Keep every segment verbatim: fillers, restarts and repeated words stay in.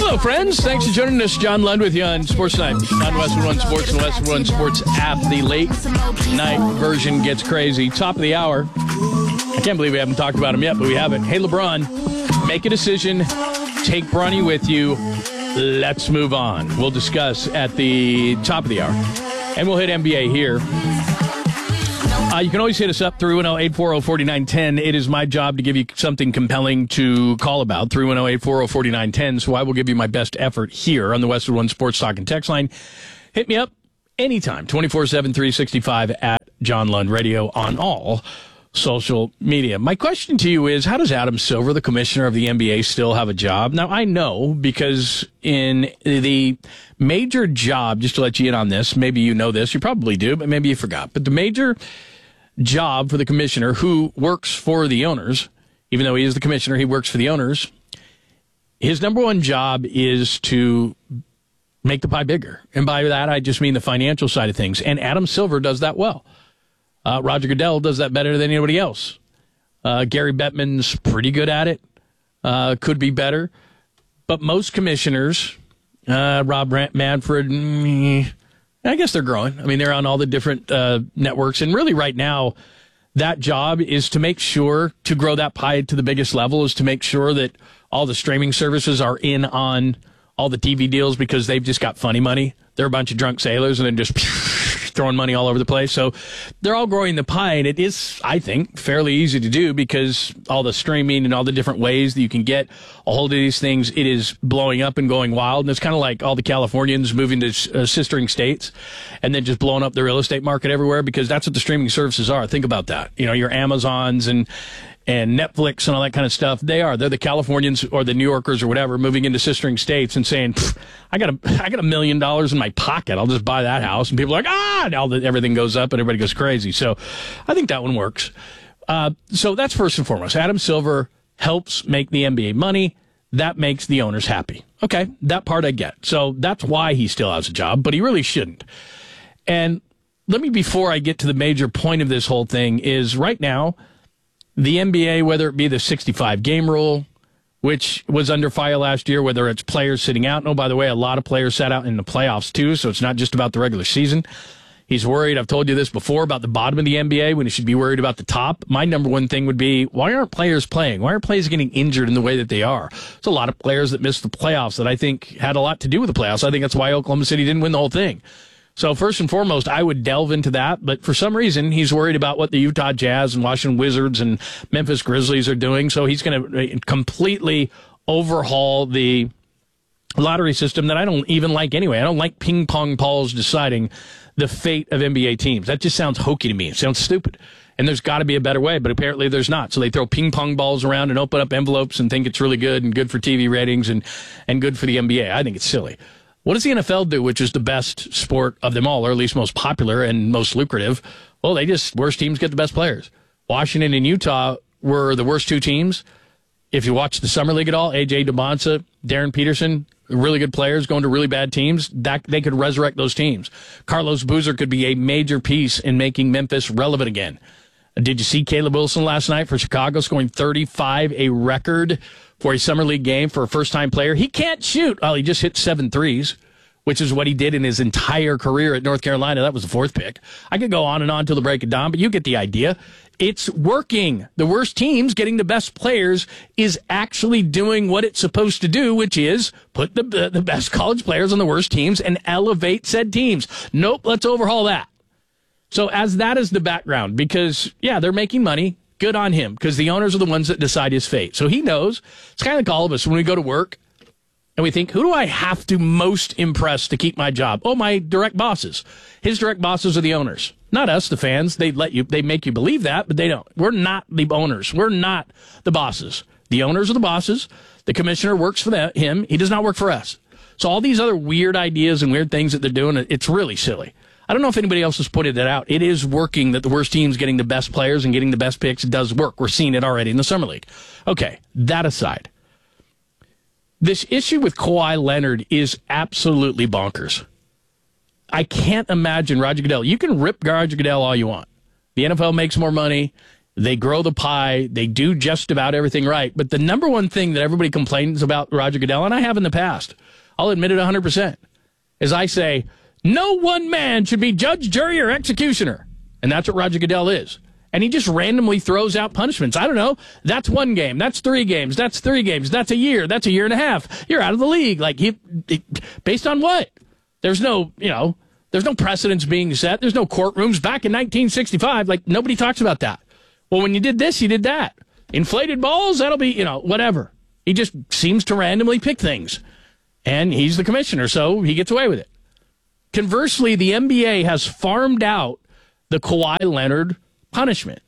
Hello, friends. Thanks for joining us. John Lund with you on Sports Night on Westwood One Sports and Westwood One Sports app. The late night version gets crazy. Top of the hour. I can't believe we haven't talked about him yet, but we haven't. Hey, LeBron, make a decision. Take Bronny with you. Let's move on. We'll discuss at the top of the hour. And we'll hit N B A here. Uh, you can always hit us up, three one zero, eight four zero, four nine one zero. It is my job to give you something compelling to call about, three one zero, eight four zero, four nine one zero. So I will give you my best effort here on the Westwood One Sports Talk and Text line. Hit me up anytime, twenty-four seven, three sixty-five at John Lund Radio on all social media. My question to you is, how does Adam Silver, the commissioner of the N B A, still have a job? Now, I know because in the major job, just to let you in on this, maybe you know this, you probably do, but maybe you forgot, but the major job for the commissioner who works for the owners, even though he is the commissioner, he works for the owners, his number one job is to make the pie bigger. And by that, I just mean the financial side of things. And Adam Silver does that well. Uh, Roger Goodell does that better than anybody else. Uh, Gary Bettman's pretty good at it. Uh, could be better. But most commissioners, uh, Rob Manfred, mm, I guess they're growing. I mean, they're on all the different uh, networks. And really right now, that job is to make sure to grow that pie to the biggest level, is to make sure that all the streaming services are in on all the T V deals because they've just got funny money. They're a bunch of drunk sailors and then just throwing money all over the place. So they're all growing the pie, and it is, I think, fairly easy to do because all the streaming and all the different ways that you can get a hold of these things, it is blowing up and going wild. And it's kind of like all the Californians moving to uh, sistering states and then just blowing up the real estate market everywhere, because that's what the streaming services are. Think about that. You know, your Amazons and and Netflix and all that kind of stuff, they are. They're the Californians or the New Yorkers or whatever moving into sistering states and saying, I got a, I got a million dollars in my pocket. I'll just buy that house. And people are like, ah, and all the, everything goes up and everybody goes crazy. So I think that one works. Uh, so that's first and foremost. Adam Silver helps make the N B A money. That makes the owners happy. Okay, that part I get. So that's why he still has a job, but he really shouldn't. And let me, before I get to the major point of this whole thing, is right now, the N B A, whether it be the sixty-five game rule, which was under fire last year, whether it's players sitting out. And, oh, by the way, a lot of players sat out in the playoffs, too, so it's not just about the regular season. He's worried, I've told you this before, about the bottom of the N B A when he should be worried about the top. My number one thing would be, why aren't players playing? Why aren't players getting injured in the way that they are? There's a lot of players that missed the playoffs that I think had a lot to do with the playoffs. I think that's why Oklahoma City didn't win the whole thing. So first and foremost, I would delve into that. But for some reason, he's worried about what the Utah Jazz and Washington Wizards and Memphis Grizzlies are doing. So he's going to completely overhaul the lottery system that I don't even like anyway. I don't like ping pong balls deciding the fate of N B A teams. That just sounds hokey to me. It sounds stupid. And there's got to be a better way, but apparently there's not. So they throw ping pong balls around and open up envelopes and think it's really good and good for T V ratings and, and good for the N B A. I think it's silly. What does the N F L do, which is the best sport of them all, or at least most popular and most lucrative? Well, they just, worst teams get the best players. Washington and Utah were the worst two teams. If you watch the Summer League at all, A J DeBonsa, Darren Peterson, really good players going to really bad teams, that they could resurrect those teams. Carlos Boozer could be a major piece in making Memphis relevant again. Did you see Caleb Wilson last night for Chicago scoring thirty-five, a record for a Summer League game for a first-time player? He can't shoot. Oh, he just hit seven threes, which is what he did in his entire career at North Carolina. That was the fourth pick. I could go on and on till the break of dawn, but you get the idea. It's working. The worst teams getting the best players is actually doing what it's supposed to do, which is put the, the best college players on the worst teams and elevate said teams. Nope, let's overhaul that. So as that is the background, because, yeah, they're making money. Good on him, because the owners are the ones that decide his fate. So he knows. It's kind of like all of us when we go to work and we think, who do I have to most impress to keep my job? Oh, my direct bosses. His direct bosses are the owners, not us, the fans. They let you, they make you believe that, but they don't. We're not the owners. We're not the bosses. The owners are the bosses. The commissioner works for that, him. He does not work for us. So all these other weird ideas and weird things that they're doing, it's really silly. I don't know if anybody else has pointed that out. It is working that the worst teams getting the best players and getting the best picks does work. We're seeing it already in the Summer League. Okay, that aside, this issue with Kawhi Leonard is absolutely bonkers. I can't imagine Roger Goodell. You can rip Roger Goodell all you want. The N F L makes more money. They grow the pie. They do just about everything right. But the number one thing that everybody complains about Roger Goodell, and I have in the past, I'll admit it one hundred percent, is I say, no one man should be judge, jury, or executioner. And that's what Roger Goodell is. And he just randomly throws out punishments. I don't know. That's one game. That's three games. That's three games. That's a year. That's a year and a half. You're out of the league. Like, he, he, based on what? There's no, you know, there's no precedents being set. There's no courtrooms. Back in nineteen sixty-five, like, nobody talks about that. Well, when you did this, you did that. Inflated balls, that'll be, you know, whatever. He just seems to randomly pick things. And he's the commissioner, so he gets away with it. Conversely, the N B A has farmed out the Kawhi Leonard punishment.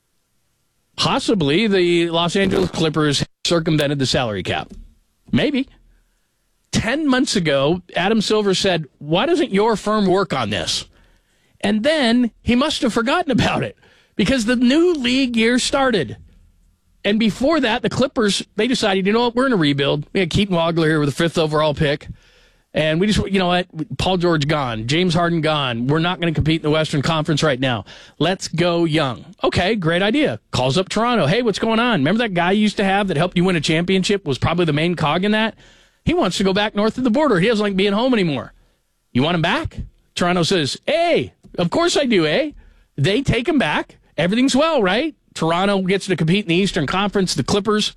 Possibly the Los Angeles Clippers circumvented the salary cap. Maybe. Ten months ago, Adam Silver said, why doesn't your firm work on this? And then he must have forgotten about it because the new league year started. And before that, the Clippers, they decided, you know what, we're in a rebuild. We had Keaton Wagler here with the fifth overall pick. And we just, you know what, Paul George gone, James Harden gone. We're not going to compete in the Western Conference right now. Let's go young. Okay, great idea. Calls up Toronto. Hey, what's going on? Remember that guy you used to have that helped you win a championship, was probably the main cog in that? He wants to go back north of the border. He doesn't like being home anymore. You want him back? Toronto says, hey, of course I do, eh? They take him back. Everything's well, right? Toronto gets to compete in the Eastern Conference. The Clippers,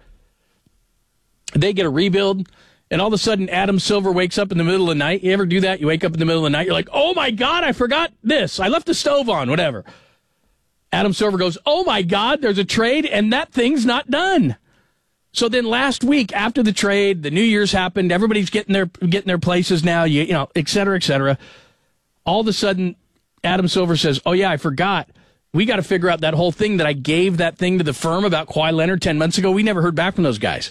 they get a rebuild. And all of a sudden, Adam Silver wakes up in the middle of the night. You ever do that? You wake up in the middle of the night. You're like, oh, my God, I forgot this. I left the stove on, whatever. Adam Silver goes, oh, my God, there's a trade, and that thing's not done. So then last week, after the trade, the New Year's happened. Everybody's getting their getting their places now, you, you know, et cetera, et cetera. All of a sudden, Adam Silver says, oh, yeah, I forgot. We got to figure out that whole thing that I gave that thing to the firm about Kawhi Leonard ten months ago. We never heard back from those guys.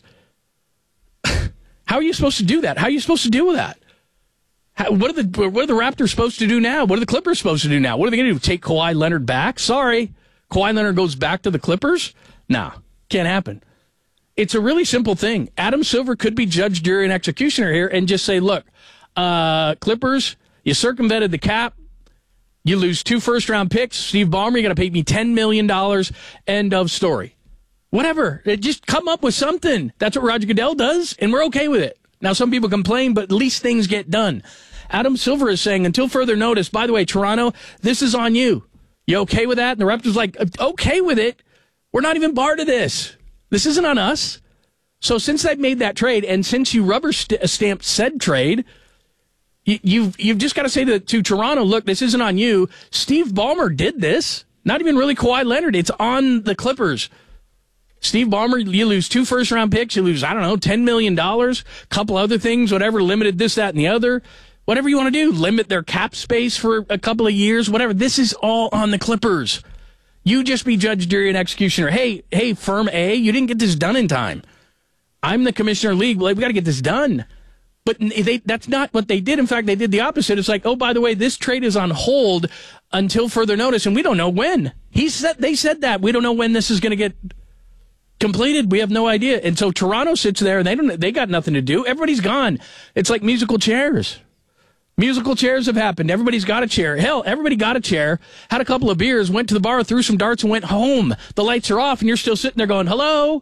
How are you supposed to do that? How are you supposed to deal with that? How, what are the what are the Raptors supposed to do now? What are the Clippers supposed to do now? What are they going to do? Take Kawhi Leonard back? Sorry. Kawhi Leonard goes back to the Clippers? No, can't happen. It's a really simple thing. Adam Silver could be judge, jury, and executioner here and just say, look, uh, Clippers, you circumvented the cap. You lose two first-round picks. Steve Ballmer, you're going to pay me ten million dollars. End of story. Whatever. Just come up with something. That's what Roger Goodell does, and we're okay with it. Now, some people complain, but at least things get done. Adam Silver is saying, until further notice, by the way, Toronto, this is on you. You okay with that? And the Raptors like, okay with it. We're not even barred to this. This isn't on us. So since they've made that trade, and since you rubber st- stamped said trade, you, you've you've just got to say to, to Toronto, look, this isn't on you. Steve Ballmer did this. Not even really Kawhi Leonard. It's on the Clippers. Steve Ballmer, you lose two first-round picks. You lose, I don't know, ten million dollars. A couple other things, whatever, limited this, that, and the other. Whatever you want to do. Limit their cap space for a couple of years, whatever. This is all on the Clippers. You just be judge, jury, and executioner. Hey, hey, firm A, you didn't get this done in time. I'm the commissioner of the league. Well, we got to get this done. But they, that's not what they did. In fact, they did the opposite. It's like, oh, by the way, this trade is on hold until further notice, and we don't know when. He said they said that. We don't know when this is going to get completed. We have no idea. And so Toronto sits there, and they don't. They got nothing to do. Everybody's gone. It's like musical chairs. Musical chairs have happened. Everybody's got a chair. Hell, everybody got a chair, had a couple of beers, went to the bar, threw some darts, and went home. The lights are off, and you're still sitting there going, hello?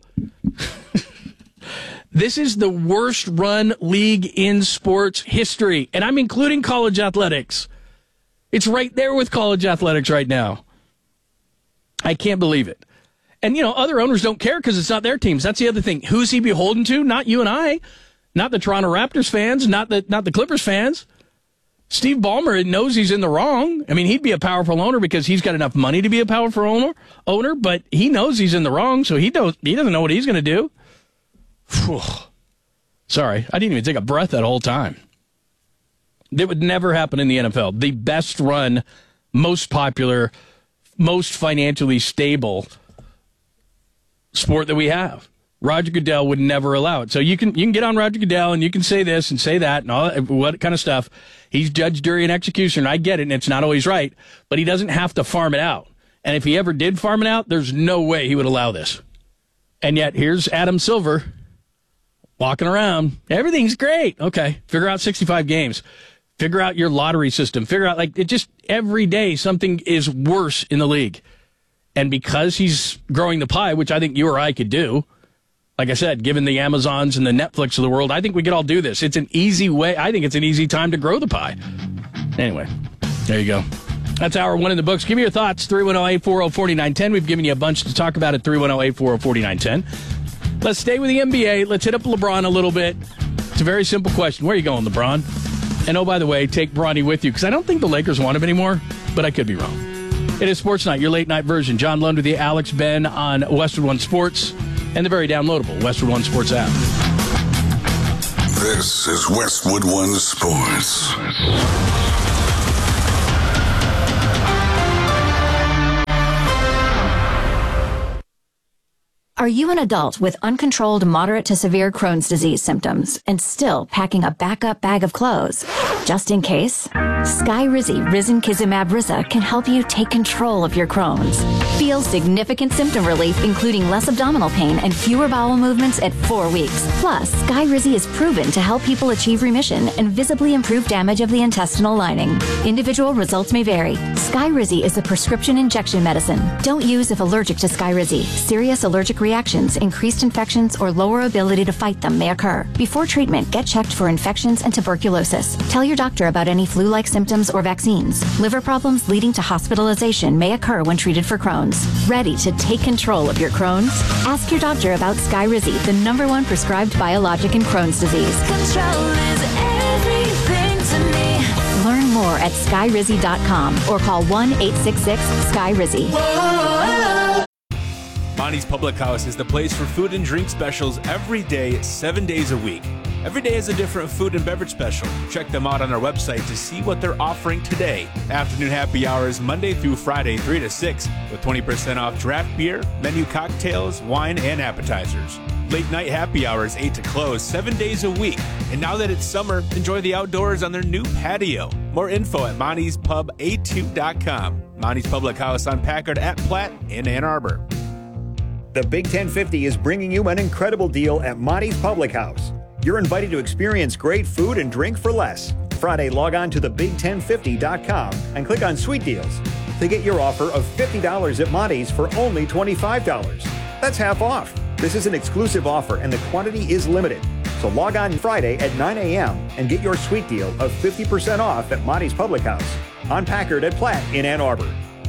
This is the worst run league in sports history, and I'm including college athletics. It's right there with college athletics right now. I can't believe it. And, you know, other owners don't care because it's not their teams. That's the other thing. Who's he beholden to? Not you and I. Not the Toronto Raptors fans, not the not the Clippers fans. Steve Ballmer knows he's in the wrong. I mean, he'd be a powerful owner because he's got enough money to be a powerful owner, owner, but he knows he's in the wrong, so he knows, he doesn't know what he's going to do. Whew. Sorry, I didn't even take a breath that whole time. That would never happen in the N F L. The best run, most popular, most financially stable sport that we have. Roger Goodell would never allow it. So you can you can get on Roger Goodell and you can say this and say that and all that, what kind of stuff. He's judge, jury, and executioner. I get it, and it's not always right, but he doesn't have to farm it out. And if he ever did farm it out, there's no way he would allow this. And yet here's Adam Silver walking around. Everything's great. Okay, figure out sixty-five games. Figure out your lottery system. Figure out, like, it just every day something is worse in the league. And because he's growing the pie, which I think you or I could do, like I said, given the Amazons and the Netflix of the world, I think we could all do this. It's an easy way. I think it's an easy time to grow the pie. Anyway, there you go. That's hour one in the books. Give me your thoughts, three one zero, eight four zero, four nine one zero. We've given you a bunch to talk about at three one zero, eight four zero, four nine one zero. Let's stay with the N B A. Let's hit up LeBron a little bit. It's a very simple question. Where are you going, LeBron? And oh, by the way, take Bronny with you, because I don't think the Lakers want him anymore, but I could be wrong. It is Sports Night, your late night version. John Lund with you, Alex Ben on Westwood One Sports, and the very downloadable Westwood One Sports app. This is Westwood One Sports. Are you an adult with uncontrolled moderate to severe Crohn's disease symptoms and still packing a backup bag of clothes? Just in case, Skyrizi Risankizumab Riza can help you take control of your Crohn's. Feel significant symptom relief, including less abdominal pain and fewer bowel movements at four weeks. Plus, Skyrizi is proven to help people achieve remission and visibly improve damage of the intestinal lining. Individual results may vary. Skyrizi is a prescription injection medicine. Don't use if allergic to Skyrizi. Serious allergic reactions, increased infections, or lower ability to fight them may occur. Before treatment, get checked for infections and tuberculosis. Tell your doctor about any flu-like symptoms or vaccines. Liver problems leading to hospitalization may occur when treated for Crohn's. Ready to take control of your Crohn's? Ask your doctor about Skyrizi, the number one prescribed biologic in Crohn's disease. Control is everything to me. Learn more at skyrizi dot com or call one eight six six Skyrizi. Monty's Public House is the place for food and drink specials every day, seven days a week. Every day is a different food and beverage special. Check them out on our website to see what they're offering today. Afternoon happy hours Monday through Friday, three to six, with twenty percent off draft beer, menu cocktails, wine, and appetizers. Late night happy hours, eight to close, seven days a week. And now that it's summer, enjoy the outdoors on their new patio. More info at monty's pub a two dot com. Monty's Public House on Packard at Platt in Ann Arbor. The Big ten fifty is bringing you an incredible deal at Monty's Public House. You're invited to experience great food and drink for less. Friday, log on to the big ten fifty dot com and click on Sweet Deals to get your offer of fifty dollars at Monty's for only twenty-five dollars. That's half off. This is an exclusive offer and the quantity is limited. So log on Friday at nine a.m. and get your sweet deal of fifty percent off at Monty's Public House on Packard at Platt in Ann Arbor.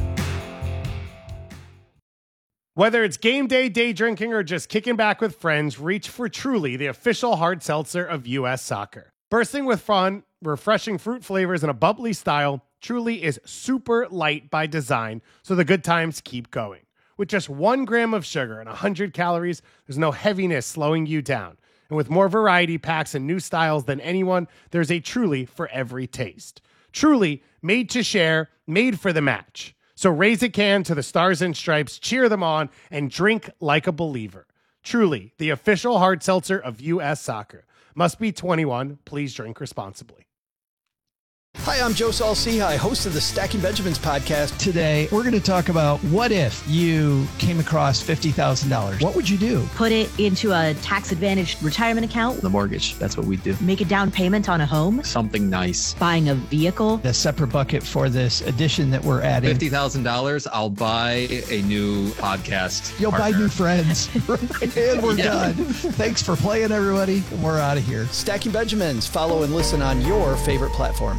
Whether it's game day, day drinking, or just kicking back with friends, reach for Truly, the official hard seltzer of U S Soccer. Bursting with fun, refreshing fruit flavors, and a bubbly style, Truly is super light by design, so the good times keep going. With just one gram of sugar and one hundred calories, there's no heaviness slowing you down. And with more variety packs and new styles than anyone, there's a Truly for every taste. Truly, made to share, made for the match. So raise a can to the Stars and Stripes, cheer them on, and drink like a believer. Truly, the official hard seltzer of U S Soccer. Must be twenty-one. Please drink responsibly. Hi, I'm Joe Saul-Sehy, host of the Stacking Benjamins podcast. Today, we're going to talk about what if you came across fifty thousand dollars? What would you do? Put it into a tax-advantaged retirement account. The mortgage, that's what we do. Make a down payment on a home. Something nice. Buying a vehicle. A separate bucket for this addition that we're adding. fifty thousand dollars, I'll buy a new podcast You'll partner. buy new friends. And we're Yeah. done. Thanks for playing, everybody. We're out of here. Stacking Benjamins. Follow and listen on your favorite platform.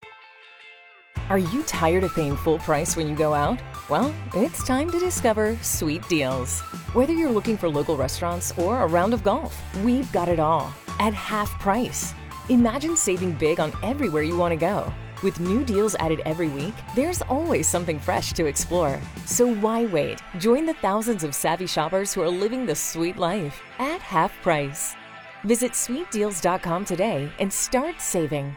Are you tired of paying full price when you go out? Well, it's time to discover Sweet Deals. Whether you're looking for local restaurants or a round of golf, we've got it all at half price. Imagine saving big on everywhere you want to go. With new deals added every week, there's always something fresh to explore. So why wait? Join the thousands of savvy shoppers who are living the sweet life at half price. Visit sweet deals dot com today and start saving.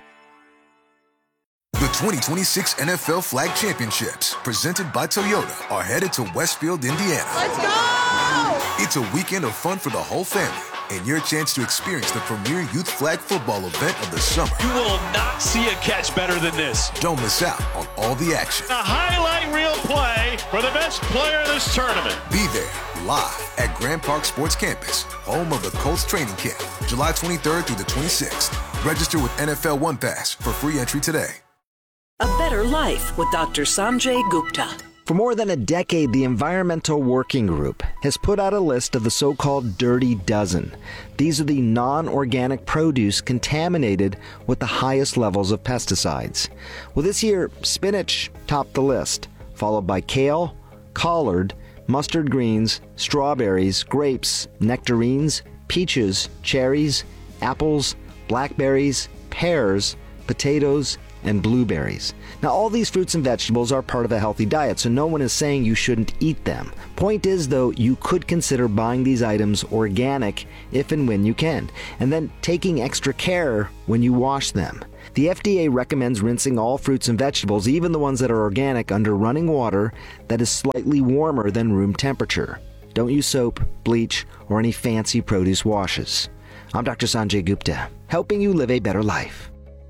The twenty twenty-six N F L Flag Championships, presented by Toyota, are headed to Westfield, Indiana. Let's go! It's a weekend of fun for the whole family and your chance to experience the premier youth flag football event of the summer. You will not see a catch better than this. Don't miss out on all the action. A highlight reel play for the best player of this tournament. Be there live at Grand Park Sports Campus, home of the Colts training camp, July twenty-third through the twenty-sixth. Register with N F L One Pass for free entry today. A better life with Doctor Sanjay Gupta. For more than a decade, the Environmental Working Group has put out a list of the so-called Dirty Dozen. These are the non-organic produce contaminated with the highest levels of pesticides. Well, this year, spinach topped the list, followed by kale, collard, mustard greens, strawberries, grapes, nectarines, peaches, cherries, apples, blackberries, pears, potatoes, and blueberries. Now, all these fruits and vegetables are part of a healthy diet, so no one is saying you shouldn't eat them. Point is, though, you could consider buying these items organic if and when you can, and then taking extra care when you wash them. The F D A recommends rinsing all fruits and vegetables, even the ones that are organic, under running water that is slightly warmer than room temperature. Don't use soap, bleach, or any fancy produce washes. I'm Doctor Sanjay Gupta, helping you live a better life.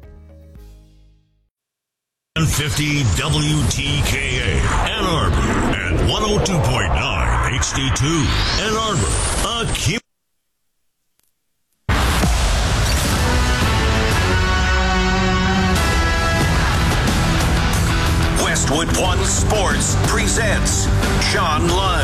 ten fifty W T K A Ann Arbor and one oh two point nine H D two Ann Arbor. A Q- Westwood One Sports presents John Lund.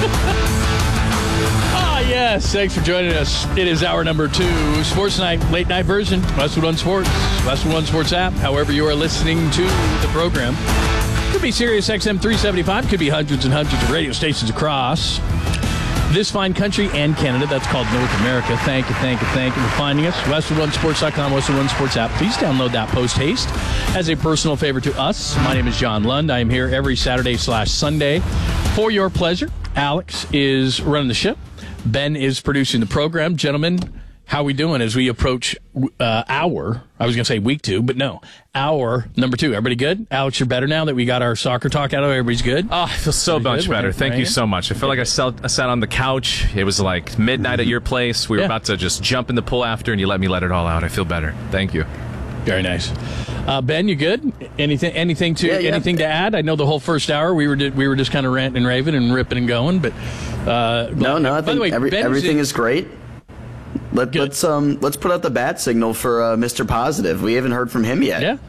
Ah, yes. Thanks for joining us. It is hour number two, Sports Night, late night version, Westwood One Sports, Westwood One Sports app, however you are listening to the program. Could be Sirius X M three seventy-five, could be hundreds and hundreds of radio stations across this fine country and Canada. That's called North America. Thank you, thank you, thank you for finding us. Westwood One Sports dot com, Westwood One Sports app. Please download that post-haste as a personal favor to us. My name is John Lund. I am here every Saturday slash Sunday for your pleasure. Alex is running the ship. Ben is producing the program. Gentlemen, how are we doing as we approach uh, hour, I was going to say week two, but no, hour number two. Everybody good? Alex, you're better now that we got our soccer talk out of it. Everybody's good? Oh, I feel so Everybody much good? better. We're Thank you so much. I feel like I sat, I sat on the couch. It was like midnight at your place. We were Yeah. about to just jump in the pool after, and you let me let it all out. I feel better. Thank you. Very nice. Uh, Ben, you good? Anything anything to Yeah, yeah. anything to add? I know the whole first hour we were we were just kind of ranting and raving and ripping and going, but uh, No, no, I by think the way, every, Ben everything in- is great. Let, let's um let's put out the bat signal for uh, Mister Positive. We haven't heard from him yet. Yeah.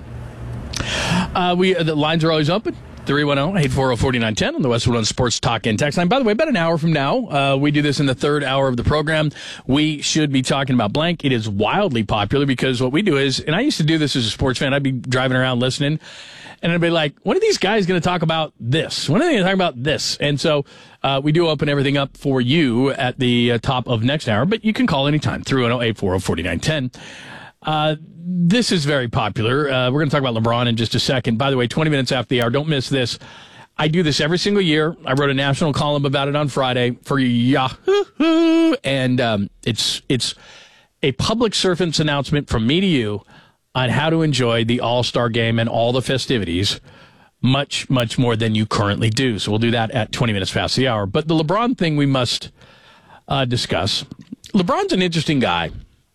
Uh, we the lines are always open. three one zero, eight four zero, four nine one zero on the Westwood One Sports Talk and Text line. By the way, about an hour from now, uh, we do this in the third hour of the program. We should be talking about blank. It is wildly popular because what we do is, and I used to do this as a sports fan, I'd be driving around listening, and I'd be like, when are these guys going to talk about this? When are they going to talk about this? And so uh, we do open everything up for you at the uh, top of next hour, but you can call anytime, three one zero, eight four zero, four nine one zero. Uh, this is very popular. Uh, we're going to talk about LeBron in just a second. By the way, twenty minutes after the hour, don't miss this. I do this every single year. I wrote a national column about it on Friday for Yahoo, and um, it's it's a public servant's announcement from me to you on how to enjoy the All-Star Game and all the festivities much, much more than you currently do. So we'll do that at twenty minutes past the hour. But the LeBron thing we must uh, discuss. LeBron's an interesting guy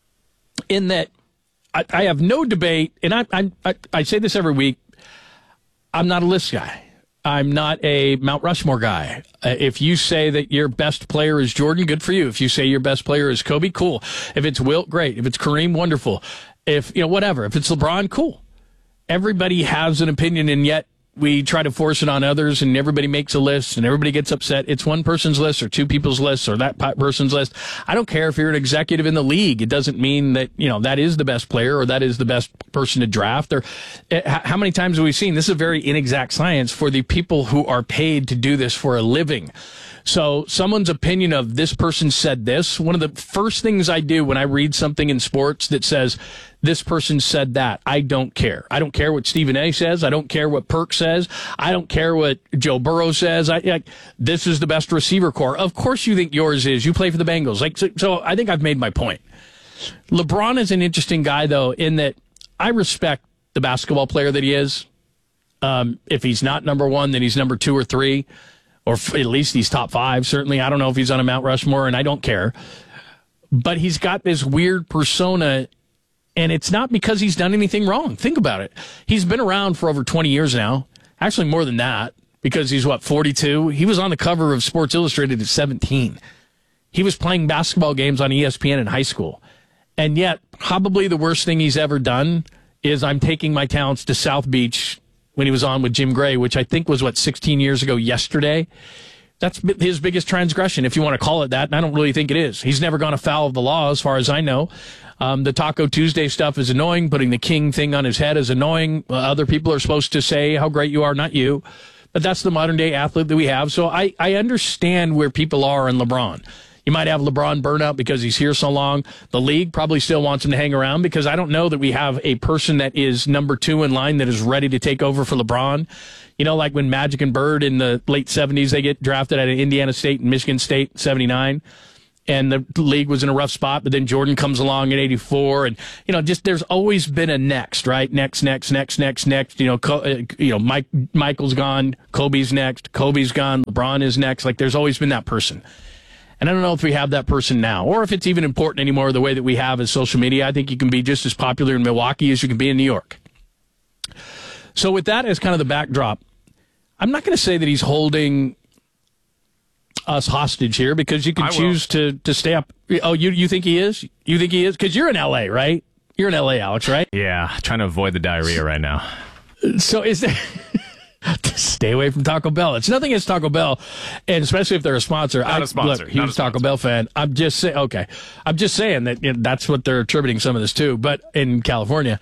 in that I, I have no debate, and I, I, I, I say this every week, I'm not a list guy. I'm not a Mount Rushmore guy. Uh, if you say that your best player is Jordan, good for you. If you say your best player is Kobe, cool. If it's Wilt, great. If it's Kareem, wonderful. If, you know, whatever. If it's LeBron, cool. Everybody has an opinion, and yet we try to force it on others, and everybody makes a list, and everybody gets upset. It's one person's list or two people's lists or that person's list. I don't care if you're an executive in the league. It doesn't mean that, you know, that is the best player or that is the best person to draft. Or uh, how many times have we seen this is a very inexact science for the people who are paid to do this for a living. So someone's opinion of this person said this, one of the first things I do when I read something in sports that says this person said that, I don't care. I don't care what Stephen A says. I don't care what Perk says. I don't care what Joe Burrow says. I, I this is the best receiver core. Of course you think yours is. You play for the Bengals. Like so, so I think I've made my point. LeBron is an interesting guy, though, in that I respect the basketball player that he is. Um, if he's not number one, then he's number two or three. Or f- at least he's top five. Certainly, I don't know if he's on a Mount Rushmore, and I don't care. But he's got this weird persona, and it's not because he's done anything wrong. Think about it. He's been around for over twenty years now. Actually, more than that, because he's, what, forty-two? He was on the cover of Sports Illustrated at seventeen. He was playing basketball games on E S P N in high school. And yet, probably the worst thing he's ever done is I'm taking my talents to South Beach when he was on with Jim Gray, which I think was, what, sixteen years ago yesterday. That's his biggest transgression, if you want to call it that, and I don't really think it is. He's never gone afoul of the law, as far as I know. Um, the Taco Tuesday stuff is annoying. Putting the king thing on his head is annoying. Uh, other people are supposed to say how great you are, not you. But that's the modern-day athlete that we have. So I, I understand where people are in LeBron. You might have LeBron burnout because he's here so long. The league probably still wants him to hang around because I don't know that we have a person that is number two in line that is ready to take over for LeBron. You know, like when Magic and Bird in the late seventies, they get drafted out of Indiana State and Michigan State in seventy-nine. And the league was in a rough spot, but then Jordan comes along in eighty-four. And, you know, just there's always been a next, right? Next, next, next, next, next. You know, Co- you know, Mike Michael's gone. Kobe's next. Kobe's gone. LeBron is next. Like, there's always been that person. And I don't know if we have that person now or if it's even important anymore the way that we have as social media. I think you can be just as popular in Milwaukee as you can be in New York. So with that as kind of the backdrop, I'm not going to say that he's holding us hostage here because you can choose to, to stay up. Oh, you you think he is? You think he is? Because you're in L A, right? You're in L A, Alex, right? Yeah, trying to avoid the diarrhea right now. So is there... Stay away from Taco Bell. It's nothing against Taco Bell, and especially if they're a sponsor. Not I, a sponsor. Look, huge Not a Taco Bell fan. I'm just saying. Okay, I'm just saying that you know, that's what they're attributing some of this to. But in California,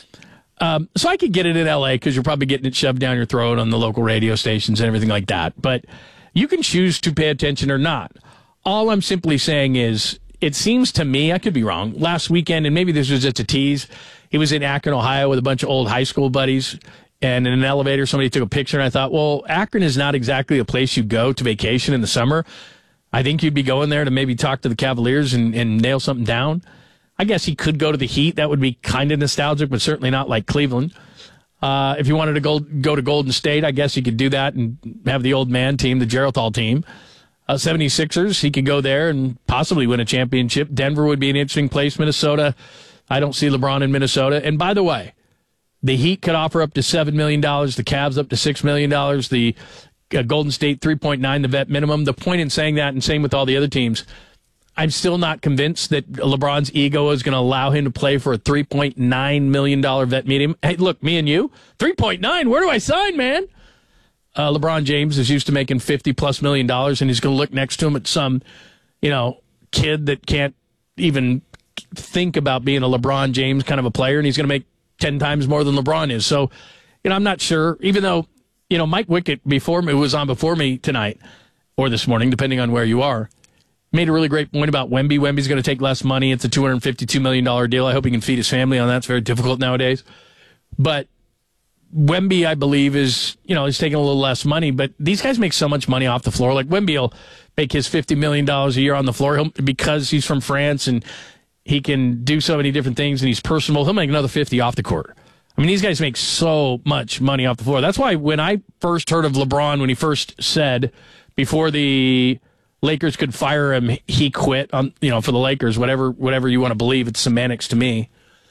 um, so I could get it in L A because you're probably getting it shoved down your throat on the local radio stations and everything like that. But you can choose to pay attention or not. All I'm simply saying is, it seems to me, I could be wrong. Last weekend, and maybe this was just a tease. He was in Akron, Ohio, with a bunch of old high school buddies. And in an elevator, somebody took a picture, and I thought, well, Akron is not exactly a place you go to vacation in the summer. I think you'd be going there to maybe talk to the Cavaliers and, and nail something down. I guess he could go to the Heat. That would be kind of nostalgic, but certainly not like Cleveland. Uh, if you wanted to go go to Golden State, I guess you could do that and have the old man team, the Gerothal team. Uh, seventy-sixers, he could go there and possibly win a championship. Denver would be an interesting place. Minnesota, I don't see LeBron in Minnesota. And by the way, the Heat could offer up to seven million dollars, the Cavs up to six million dollars, the uh, Golden State three point nine, the vet minimum. The point in saying that, and same with all the other teams, I'm still not convinced that LeBron's ego is going to allow him to play for a three point nine million dollars vet minimum. Hey, look, me and you, three point nine, where do I sign, man? Uh, LeBron James is used to making fifty plus million dollars, and he's going to look next to him at some, you know, kid that can't even think about being a LeBron James kind of a player, and he's going to make ten times more than LeBron is. So, you know, I'm not sure, even though, you know, Mike Wickett before me, who was on before me tonight or this morning, depending on where you are, made a really great point about Wemby. Wemby's going to take less money. It's a two hundred fifty-two million dollars deal. I hope he can feed his family on that. It's very difficult nowadays. But Wemby, I believe, is, you know, he's taking a little less money, but these guys make so much money off the floor. Like Wemby will make his fifty million dollars a year on the floor He'll, because he's from France and he can do so many different things and he's personable. He'll make another fifty off the court. I mean, these guys make so much money off the floor. That's why when I first heard of LeBron, when he first said before the Lakers could fire him, he quit on, you know, for the Lakers, whatever, whatever you want to believe, it's semantics to me.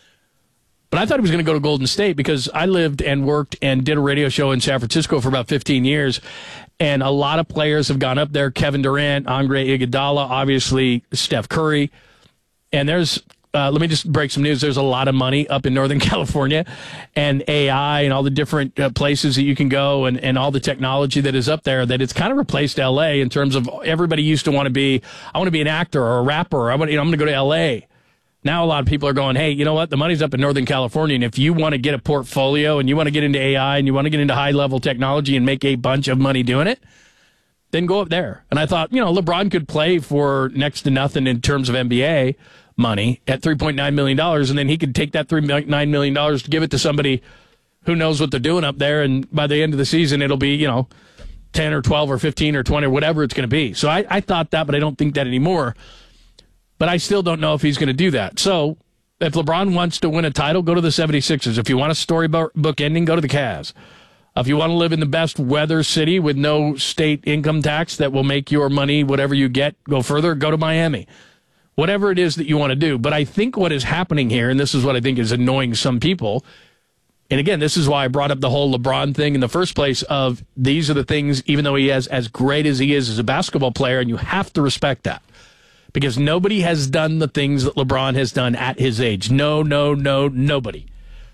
But I thought he was going to go to Golden State because I lived and worked and did a radio show in San Francisco for about fifteen years. And a lot of players have gone up there. Kevin Durant, Andre Iguodala, obviously Steph Curry. And there's, uh, let me just break some news. There's a lot of money up in Northern California and A I and all the different uh, places that you can go and, and all the technology that is up there that it's kind of replaced L A in terms of everybody used to want to be, I want to be an actor or a rapper. Or I want, you know, I'm going to go to L A. Now a lot of people are going, hey, you know what? The money's up in Northern California. And if you want to get a portfolio and you want to get into A I and you want to get into high level technology and make a bunch of money doing it, then go up there. And I thought, you know, LeBron could play for next to nothing in terms of N B A money at three point nine million dollars, and then he could take that three point nine million dollars to give it to somebody who knows what they're doing up there, and by the end of the season, it'll be, you know, ten or twelve or fifteen or twenty or whatever it's going to be. So I, I thought that, but I don't think that anymore. But I still don't know if he's going to do that. So if LeBron wants to win a title, go to the seventy-sixers. If you want a storybook ending, go to the Cavs. If you want to live in the best weather city with no state income tax that will make your money, whatever you get, go further, go to Miami. Whatever it is that you want to do. But I think what is happening here, and this is what I think is annoying some people, and again, this is why I brought up the whole LeBron thing in the first place of these are the things, even though he is as great as he is as a basketball player, and you have to respect that. Because nobody has done the things that LeBron has done at his age. No, no, no, nobody.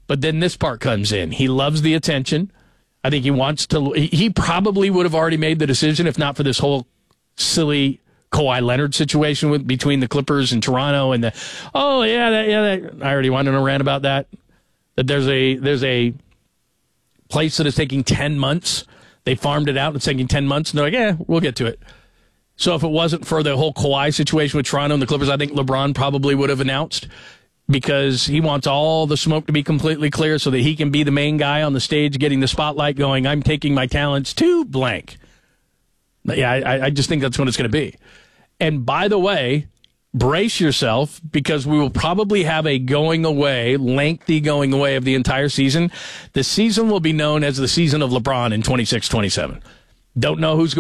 But then this part comes in. He loves the attention. I think he wants to. He probably would have already made the decision if not for this whole silly Kawhi Leonard situation with between the Clippers and Toronto and the. Oh yeah, that, yeah. That, I already wanted to rant about that. That there's a there's a place that is taking ten months. They farmed it out. It's taking ten months. And they're like, yeah, we'll get to it. So if it wasn't for the whole Kawhi situation with Toronto and the Clippers, I think LeBron probably would have announced, because he wants all the smoke to be completely clear so that he can be the main guy on the stage getting the spotlight going, I'm taking my talents to blank. Yeah, I, I just think that's what it's going to be. And by the way, brace yourself, because we will probably have a going away, lengthy going away of the entire season. The season will be known as the season of LeBron in twenty-six twenty-seven. Don't know who's going